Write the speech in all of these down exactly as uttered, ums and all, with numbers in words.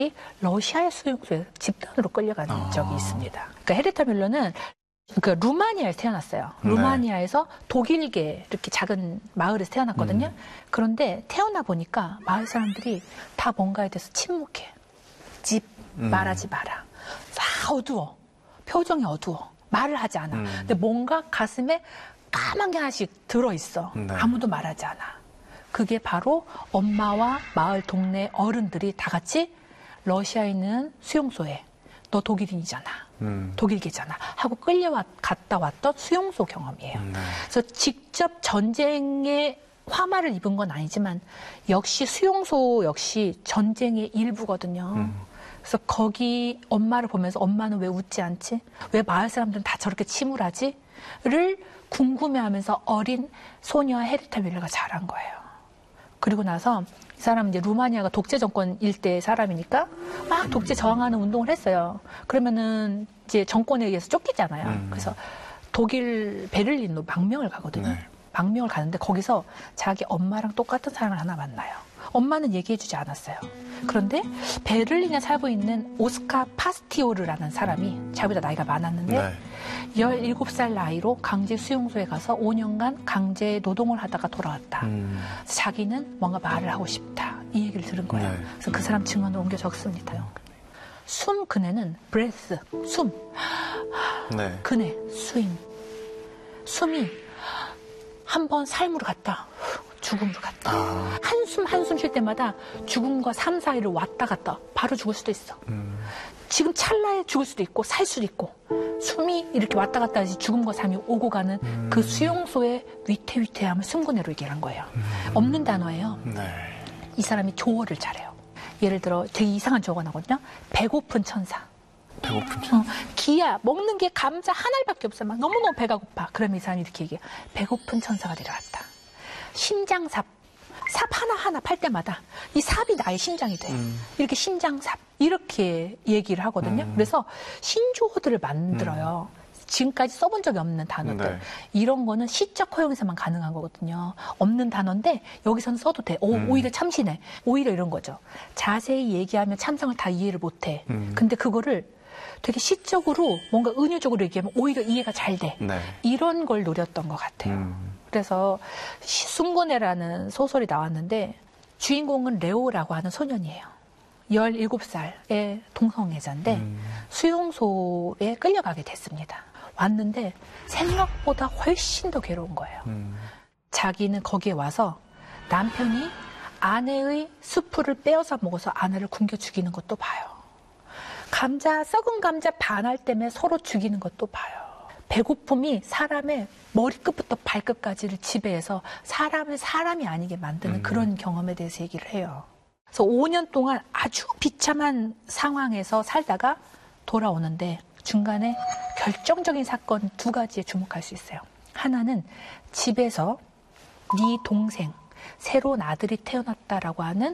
러시아의 수용소에 집단으로 끌려가는 아. 적이 있습니다. 그러니까 헤르타 뮬러는 그 루마니아에서 태어났어요. 루마니아에서 네. 독일계 이렇게 작은 마을에서 태어났거든요. 음. 그런데 태어나 보니까 마을 사람들이 다 뭔가에 대해서 침묵해. 집 음. 말하지 마라. 다 어두워. 표정이 어두워. 말을 하지 않아. 음. 근데 뭔가 가슴에 까만 게 하나씩 들어있어. 네. 아무도 말하지 않아. 그게 바로 엄마와 마을 동네 어른들이 다 같이 러시아에 있는 수용소에 너 독일인이잖아. 음. 독일계잖아. 하고 끌려왔, 갔다 왔던 수용소 경험이에요. 음, 네. 그래서 직접 전쟁에 화마를 입은 건 아니지만 역시 수용소 역시 전쟁의 일부거든요. 음. 그래서 거기 엄마를 보면서 엄마는 왜 웃지 않지? 왜 마을 사람들은 다 저렇게 침울하지? 를 궁금해하면서 어린 소녀 헤르타 뮬러가 자란 거예요. 그리고 나서 이 사람은 이제 루마니아가 독재 정권 일대 사람이니까 막 독재 저항하는 운동을 했어요. 그러면은 이제 정권에 의해서 쫓기잖아요. 음. 그래서 독일 베를린으로 망명을 가거든요. 네. 망명을 가는데 거기서 자기 엄마랑 똑같은 사람을 하나 만나요. 엄마는 얘기해주지 않았어요. 그런데 베를린에 살고 있는 오스카 파스티오르라는 사람이 자기보다 나이가 많았는데 네. 열일곱 살 나이로 강제 수용소에 가서 오 년간 강제 노동을 하다가 돌아왔다. 음. 자기는 뭔가 말을 하고 싶다. 이 얘기를 들은 거예요. 네. 그래서 그 사람 증언을 옮겨 적습니다. 숨 그네는 breath, 숨. 네. 그네, 스윙. 숨이 한 번 삶으로 갔다. 죽음으로 갔다. 아. 한숨 한숨 쉴 때마다 죽음과 삶 사이를 왔다 갔다. 바로 죽을 수도 있어. 음. 지금 찰나에 죽을 수도 있고 살 수도 있고 숨이 이렇게 왔다 갔다 하지 죽음과 삶이 오고 가는 음. 그 수용소의 위태위태함을 숨고내로 얘기를 한 거예요. 음. 없는 단어예요. 네. 이 사람이 조어를 잘해요. 예를 들어 되게 이상한 조어가 나거든요. 배고픈 천사. 배고픈 천사. 어, 기야 먹는 게 감자 한 알밖에 없어. 막 너무너무 배가 고파. 그러면 이 사람이 이렇게 얘기해. 배고픈 천사가 내려왔다. 심장삽. 삽 하나하나 팔 때마다 이 삽이 나의 심장이 돼. 음. 이렇게 심장삽. 이렇게 얘기를 하거든요. 음. 그래서 신조어들을 만들어요. 음. 지금까지 써본 적이 없는 단어들. 네. 이런 거는 시적 허용에서만 가능한 거거든요. 없는 단어인데 여기서는 써도 돼. 오, 음. 오히려 참신해. 오히려 이런 거죠. 자세히 얘기하면 참성을 다 이해를 못해. 음. 근데 그거를 되게 시적으로 뭔가 은유적으로 얘기하면 오히려 이해가 잘 돼. 네. 이런 걸 노렸던 것 같아요. 음. 그래서 숨고네라는 소설이 나왔는데 주인공은 레오라고 하는 소년이에요. 열일곱 살의 동성애자인데 음. 수용소에 끌려가게 됐습니다. 왔는데 생각보다 훨씬 더 괴로운 거예요. 음. 자기는 거기에 와서 남편이 아내의 수프를 빼앗아 먹어서 아내를 굶겨 죽이는 것도 봐요. 감자, 썩은 감자 반알 때문에 서로 죽이는 것도 봐요. 배고픔이 사람의 머리끝부터 발끝까지를 지배해서 사람을 사람이 아니게 만드는 음. 그런 경험에 대해서 얘기를 해요. 그래서 오 년 동안 아주 비참한 상황에서 살다가 돌아오는데 중간에 결정적인 사건 두 가지에 주목할 수 있어요. 하나는 집에서 네 동생, 새로운 아들이 태어났다라고 하는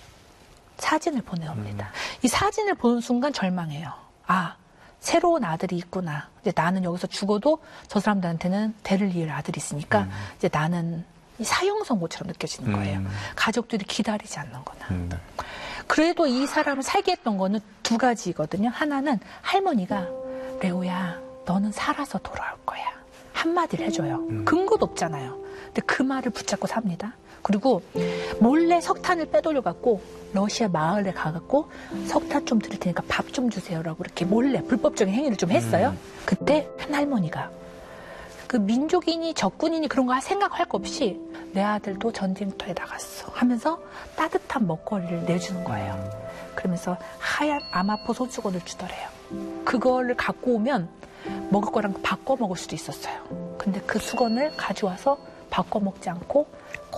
사진을 보내옵니다. 음. 이 사진을 보는 순간 절망해요. 아, 새로운 아들이 있구나. 이제 나는 여기서 죽어도 저 사람들한테는 대를 이을 아들이 있으니까 음. 이제 나는 이 사형선고처럼 느껴지는 거예요. 음. 가족들이 기다리지 않는구나. 음, 네. 그래도 이 사람을 살게 했던 거는 두 가지거든요. 하나는 할머니가 레오야, 너는 살아서 돌아올 거야. 한마디를 해줘요. 음. 근거도 없잖아요. 근데 그 말을 붙잡고 삽니다. 그리고 몰래 석탄을 빼돌려갖고 러시아 마을에 가갖고 석탄 좀 드릴 테니까 밥 좀 주세요라고 이렇게 몰래 불법적인 행위를 좀 했어요. 음. 그때 한 할머니가 그 민족인이 적군인이 그런 거 생각할 거 없이 내 아들도 전쟁터에 나갔어 하면서 따뜻한 먹거리를 내주는 거예요. 그러면서 하얀 아마포 손수건을 주더래요. 그거를 갖고 오면 먹을 거랑 바꿔 먹을 수도 있었어요. 근데 그 수건을 가져와서 바꿔 먹지 않고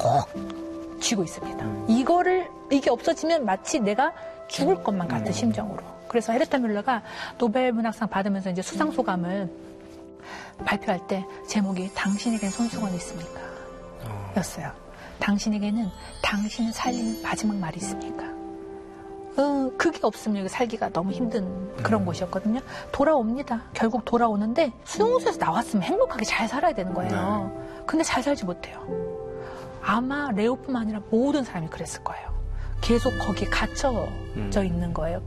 꼭 쥐고 있습니다. 이거를 이게 없어지면 마치 내가 죽을 것만 같은 심정으로. 그래서 헤르타 뮬러가 노벨 문학상 받으면서 이제 수상 소감을 발표할 때 제목이 당신에겐 손수건이 있습니까? 였어요. 당신에게는 당신을 살리는 마지막 말이 있습니까? 어, 그게 없으면 살기가 너무 힘든 그런 음. 곳이었거든요. 돌아옵니다. 결국 돌아오는데 수용소에서 나왔으면 행복하게 잘 살아야 되는 거예요. 네. 근데 잘 살지 못해요. 아마 레오뿐만 아니라 모든 사람이 그랬을 거예요. 계속 거기에 갇혀져 있는 거예요.